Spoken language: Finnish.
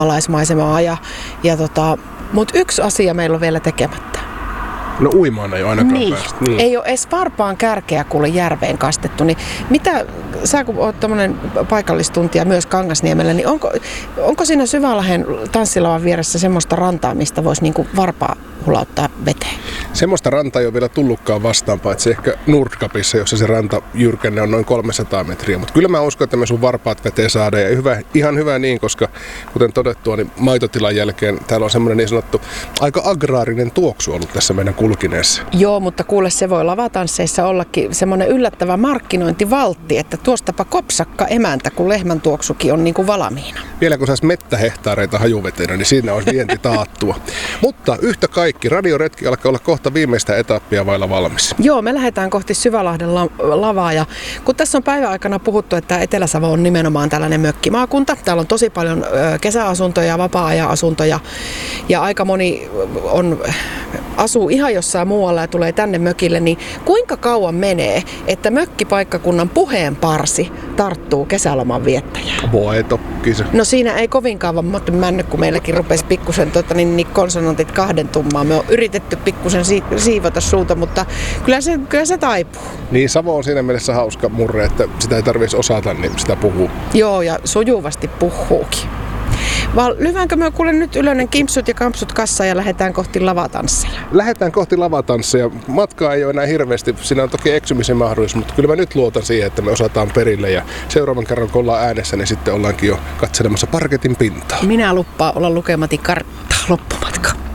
alaismaisemaa mutta yksi asia meillä on vielä tekemättä. No uimaan ei ole ainakaan päästä. Niin. Ei ole edes varpaan kärkeä kuule järveen kastettu. Niin mitä, sä kun oot tämmönen paikallistuntija myös Kangasniemellä, niin onko siinä Syvälahden tanssilavan vieressä semmoista rantaa, mistä voisi niinku varpaa hulauttaa veteen? Semmoista rantaa ei ole vielä tullutkaan vastaan, paitsi ehkä Nordkapissa, jossa se ranta jyrkänne on noin 300 metriä. Mutta kyllä mä uskon, että me sun varpaat veteen saadaan. Ja ihan hyvä niin, koska kuten todettua, niin maitotilan jälkeen täällä on semmoinen niin sanottu aika agraarinen tuoksu ollut tässä meidän kulkineessa. Joo, mutta kuule, se voi lavatansseissa ollakin semmoinen yllättävä markkinointivaltti, että tuostapa kopsakka emäntä, kun lehmän tuoksukin on niin kuin valmiina. Vielä kun saisi mettähehtaareita hajuvetenä, niin siinä olisi vienti taattua. Mutta yhtä kaikki, radioretki alkaa olla kohta viimeistä etappia vailla valmis. Joo, me lähdetään kohti Syvälahden lavaa. Ja kun tässä on päivän aikana puhuttu, että Etelä-Savo on nimenomaan tällainen mökkimaakunta. Täällä on tosi paljon kesäasuntoja, vapaa-ajan asuntoja ja aika moni asuu ihan jossain muualla ja tulee tänne mökille, niin kuinka kauan menee, että mökkipaikkakunnan puheenparsi tarttuu kesäloman viettäjään? Voi tokkisa. No siinä ei kovin kauan männyt, kun meilläkin rupesi pikkusen niin konsonantit kahden tummaa. Me on yritetty pikkusen siivota suuta, mutta kyllä se taipuu. Niin, Savo on siinä mielessä hauska murre, että sitä ei tarvitsisi osata, niin sitä puhuu. Joo, ja sujuvasti puhuukin. Vaan lyväänkö me kuule nyt Ylönen kimpsut ja kampsut kassaan ja lähdetään kohti lavatansseja? Lähdetään kohti lavatansseja. Matkaa ei ole enää hirveästi. Siinä on toki eksymisen mahdollisuus, mutta kyllä mä nyt luotan siihen, että me osataan perille. Ja seuraavan kerran kun ollaan äänessä, niin sitten ollaankin jo katselemassa parketin pintaa. Minä luppaan olla lukematin karttaa loppumatka.